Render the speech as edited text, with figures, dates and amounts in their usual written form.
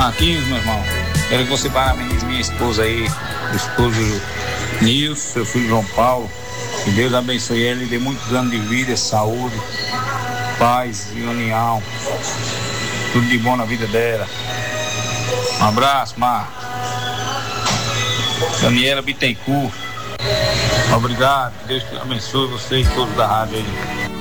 Marquinhos, meu irmão, quero que você parabenize minha esposa aí, o esposo Nilson, seu filho João Paulo. Que Deus abençoe ele e dê muitos anos de vida, saúde, paz e união. Tudo de bom na vida dela. Um abraço, Mar. Daniela Bittencourt. Obrigado. Que Deus abençoe você e todos da rádio aí.